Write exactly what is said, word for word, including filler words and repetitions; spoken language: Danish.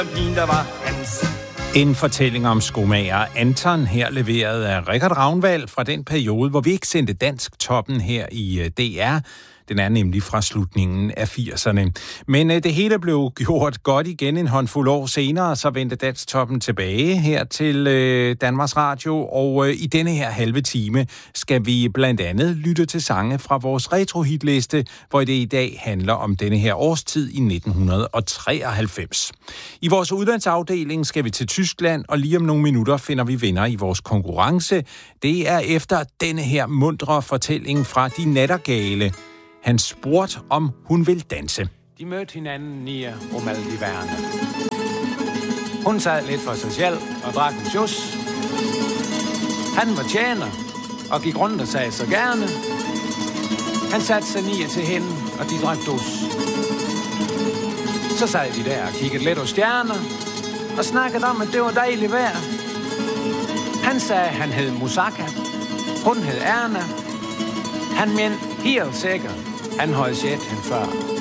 Der var hans. En fortælling om skomager Anton, her leveret af Richard Ravnvald fra den periode, hvor vi ikke sendte dansk toppen her i D R. Den er nemlig fra slutningen af firserne. Men øh, det hele blev gjort godt igen en håndfuld år senere, så vendte Dansk Toppen tilbage her til øh, Danmarks Radio. Og øh, i denne her halve time skal vi blandt andet lytte til sange fra vores retrohitliste, hvor det i dag handler om denne her årstid i nitten treoghalvfems. I vores udlandsafdeling skal vi til Tyskland, og lige om nogle minutter finder vi vinder i vores konkurrence. Det er efter denne her muntre fortælling fra De Nattergale. Han spurgte, om hun vil danse. De mødte hinanden i Romaldiverne. Hun sad lidt for sig selv og drak en sjus. Han var tjener og gik rundt og sagde så gerne. Han satte sig ned til hende, og de drak dus. Så sad de der og kiggede lidt på stjerner og snakkede om, at det var dejligt vejr. Han sagde, at han hed Musaka. Hun hed Erna. Han mente helt sikkert, han havde set hende før.